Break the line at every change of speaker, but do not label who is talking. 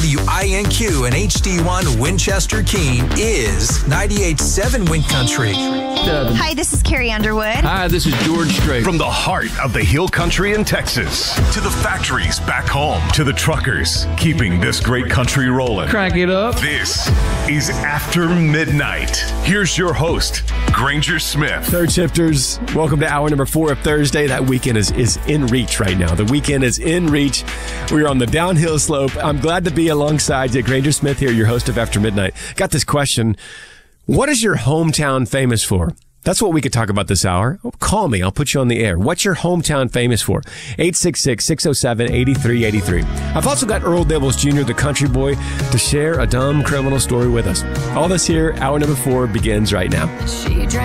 WINQ and HD1 Winchester Keene is 98.7 Wind Country.
Hi, this is Carrie Underwood.
Hi, this is George Strait.
From the heart of the Hill Country in Texas to the factories back home to the truckers keeping this great country rolling.
Crank it up.
This is After Midnight. Here's your host, Granger Smith.
Third shifters, welcome to hour number 4 of Thursday. That weekend is in reach right now. The weekend is in reach. We're on the downhill slope. I'm glad to be alongside you. Granger Smith here, your host of After Midnight. Got this question. What is your hometown famous for? That's what we could talk about this hour. Call me. I'll put you on the air. What's your hometown famous for? 866-607-8383. I've also got Earl Dibbles Jr., the country boy, to share a dumb criminal story with us. All this here, hour number 4 begins right now.